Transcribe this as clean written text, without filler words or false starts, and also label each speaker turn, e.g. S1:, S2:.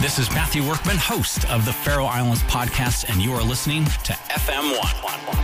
S1: This is Matthew Workman, host of the Faroe Islands podcast, and you are listening to FM1.